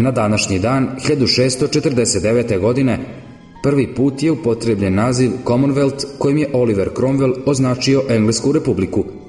Na današnji dan, 1649. godine, prvi put je upotrebljen naziv Commonwealth kojim je Oliver Cromwell označio Englesku republiku.